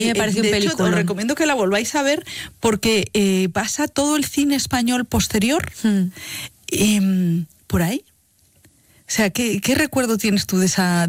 me pareció un película. De hecho, os recomiendo que la volváis a ver porque pasa todo el cine español posterior por ahí. O sea, ¿qué recuerdo tienes tú de esa...?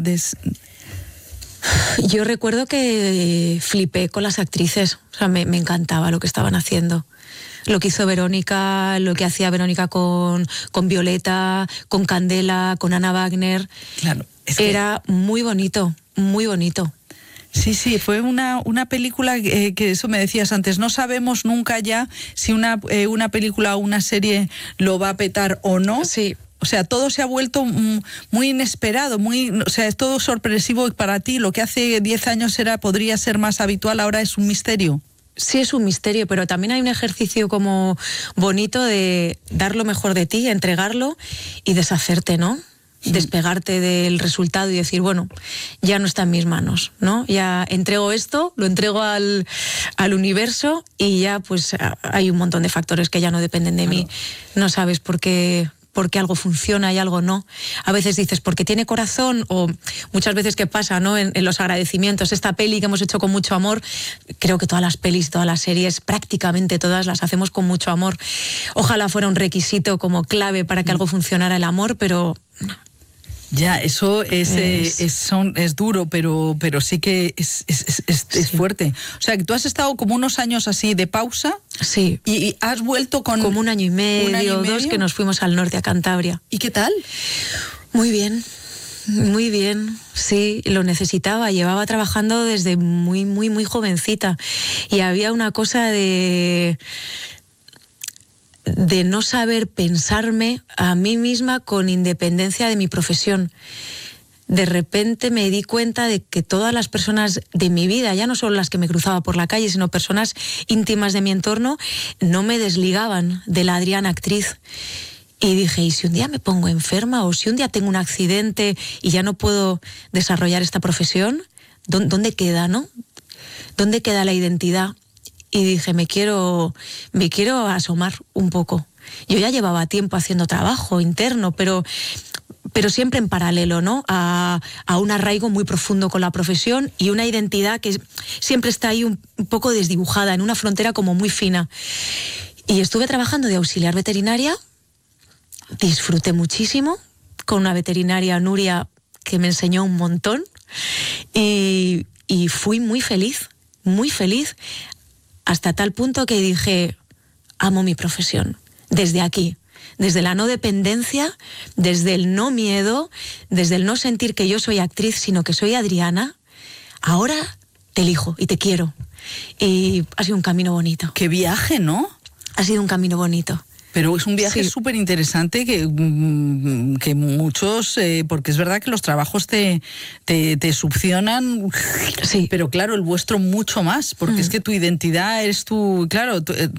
Yo recuerdo que flipé con las actrices. O sea, me encantaba lo que estaban haciendo. Lo que hizo Verónica, lo que hacía Verónica con Violeta, con Candela, con Ana Wagner. Claro. Era muy bonito, muy bonito. Sí, fue una película que eso me decías antes, no sabemos nunca ya si una película o una serie lo va a petar o no. Sí. O sea, todo se ha vuelto muy inesperado, o sea, es todo sorpresivo para ti. Lo que hace 10 años podría ser más habitual, ahora es un misterio. Sí, es un misterio, pero también hay un ejercicio como bonito de dar lo mejor de ti, entregarlo y deshacerte, ¿no? Despegarte del resultado y decir, bueno, ya no está en mis manos, ¿no? Ya entrego esto, lo entrego al universo y ya pues hay un montón de factores que ya no dependen de mí. No sabes por qué algo funciona y algo no. A veces dices, porque tiene corazón, o muchas veces que pasa, ¿no? En los agradecimientos, esta peli que hemos hecho con mucho amor, creo que todas las pelis, todas las series, prácticamente todas las hacemos con mucho amor. Ojalá fuera un requisito como clave para que algo funcionara el amor, pero... Ya, eso es duro, pero sí que es fuerte. O sea, que tú has estado como unos años así de pausa. Sí. Y has vuelto con... Como un año y medio, 2, que nos fuimos al norte, a Cantabria. ¿Y qué tal? Muy bien, sí, lo necesitaba. Llevaba trabajando desde muy, muy, muy jovencita. Y había una cosa de no saber pensarme a mí misma con independencia de mi profesión. De repente me di cuenta de que todas las personas de mi vida, ya no solo las que me cruzaba por la calle, sino personas íntimas de mi entorno, no me desligaban de la Adriana actriz. Y dije, ¿y si un día me pongo enferma o si un día tengo un accidente y ya no puedo desarrollar esta profesión? ¿Dónde queda, no? ¿Dónde queda la identidad? Y dije, me quiero asomar un poco. Yo ya llevaba tiempo haciendo trabajo interno, pero siempre en paralelo, ¿no? A un arraigo muy profundo con la profesión y una identidad que siempre está ahí un poco desdibujada, en una frontera como muy fina. Y estuve trabajando de auxiliar veterinaria, disfruté muchísimo con una veterinaria, Nuria, que me enseñó un montón y fui muy feliz, hasta tal punto que dije, amo mi profesión, desde aquí, desde la no dependencia, desde el no miedo, desde el no sentir que yo soy actriz, sino que soy Adriana. Ahora te elijo y te quiero. Y ha sido un camino bonito. ¡Qué viaje!, ¿no? Ha sido un camino bonito. Pero es un viaje súper interesante que muchos, porque es verdad que los trabajos te succionan, sí, pero claro, el vuestro mucho más, porque es que tu identidad eres tu, claro,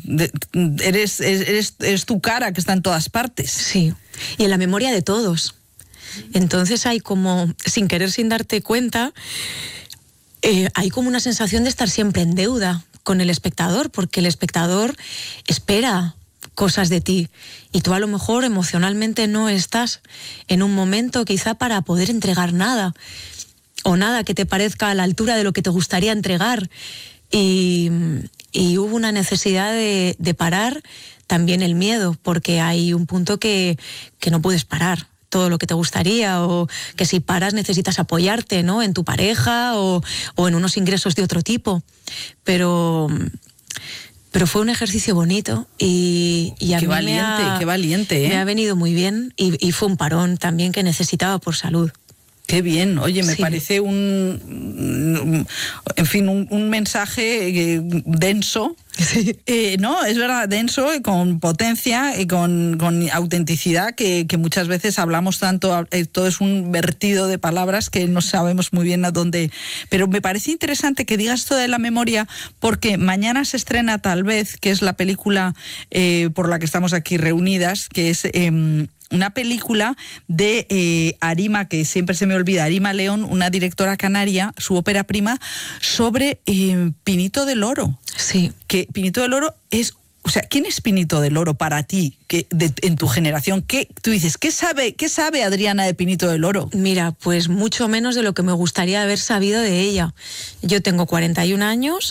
eres tu cara que está en todas partes. Sí, y en la memoria de todos. Entonces hay como, sin querer, sin darte cuenta, hay como una sensación de estar siempre en deuda con el espectador, porque el espectador espera cosas de ti y tú a lo mejor emocionalmente no estás en un momento quizá para poder entregar nada o nada que te parezca a la altura de lo que te gustaría entregar y hubo una necesidad de parar también el miedo, porque hay un punto que no puedes parar todo lo que te gustaría, o que si paras necesitas apoyarte, ¿no?, en tu pareja o en unos ingresos de otro tipo, pero fue un ejercicio bonito y a mí qué valiente, ¿eh? Me ha venido muy bien y fue un parón también que necesitaba por salud. Qué bien, oye, me parece un mensaje denso. Sí. No, es verdad, denso, con potencia y con autenticidad, que muchas veces hablamos tanto, todo es un vertido de palabras que no sabemos muy bien a dónde. Pero me parece interesante que digas esto de la memoria, porque mañana se estrena Tal vez, que es la película por la que estamos aquí reunidas, que es una película de Arima, que siempre se me olvida, Arima León, una directora canaria, su ópera prima, sobre Pinito del Oro. Sí. Que Pinito del Oro es... O sea, ¿quién es Pinito del Oro para ti, en tu generación? Tú dices, ¿qué sabe Adriana de Pinito del Oro? Mira, pues mucho menos de lo que me gustaría haber sabido de ella. Yo tengo 41 años,